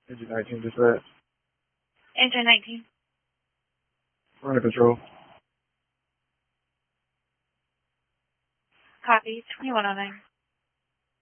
Engine 19 dispatch. Engine 19. We're under control. Copy. 2109.